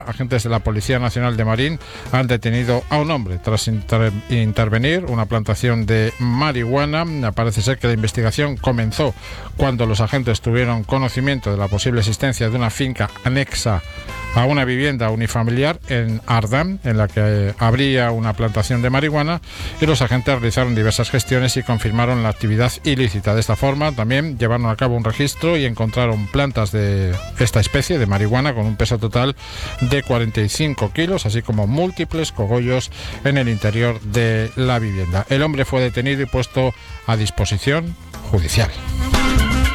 Agentes de la Policía Nacional de Marín han detenido a un hombre tras intervenir una plantación de marihuana. Parece ser que la investigación comenzó cuando los agentes tuvieron conocimiento de la posible existencia de una finca anexa a una vivienda unifamiliar en Ardam, en la que habría una plantación de marihuana, y los agentes realizaron diversas gestiones y confirmaron la actividad ilícita. De esta forma también llevaron a cabo un registro y encontraron plantas de esta especie de marihuana con un peso total de 45 kilos, así como múltiples cogollos en el interior de la vivienda. El hombre fue detenido y puesto a disposición judicial.